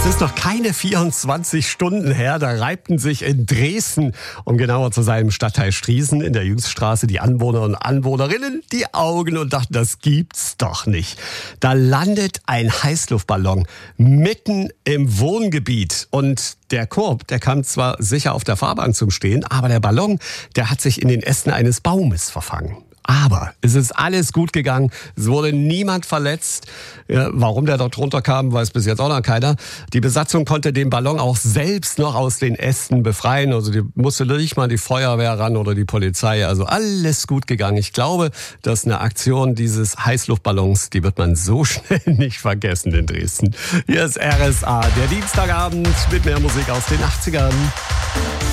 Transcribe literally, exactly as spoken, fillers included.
Es ist noch keine vierundzwanzig Stunden her, da reibten sich in Dresden, um genauer zu sein, im Stadtteil Striesen in der Jüngststraße, die Anwohner und Anwohnerinnen die Augen und dachten, das gibt's doch nicht. Da landet ein Heißluftballon mitten im Wohngebiet und der Korb, der kam zwar sicher auf der Fahrbahn zum Stehen, aber der Ballon, der hat sich in den Ästen eines Baumes verfangen. Aber es ist alles gut gegangen, es wurde niemand verletzt. Ja, warum der dort runterkam, weiß bis jetzt auch noch keiner. Die Besatzung konnte den Ballon auch selbst noch aus den Ästen befreien. Also die musste nicht mal die Feuerwehr ran oder die Polizei. Also alles gut gegangen. Ich glaube, dass eine Aktion dieses Heißluftballons, die wird man so schnell nicht vergessen in Dresden. Hier ist R S A, der Dienstagabend mit mehr Musik aus den achtzigern.